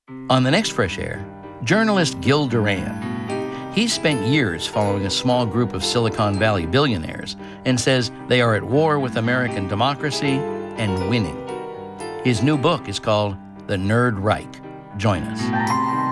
On the next Fresh Air, journalist Gil Duran. He's spent years following a small group of Silicon Valley billionaires and says they are at war with American democracy and winning. His new book is called The Nerd Reich. Join us.